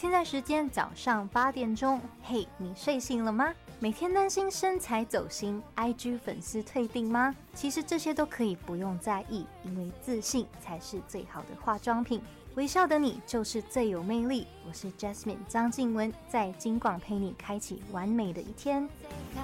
现在时间早上8点钟，嘿，你睡醒了吗？每天担心身材走心 ，IG 粉丝退订吗？其实这些都可以不用在意，因为自信才是最好的化妆品。微笑的你就是最有魅力。我是 Jasmine 张静雯，在金广陪你开启完美的一天。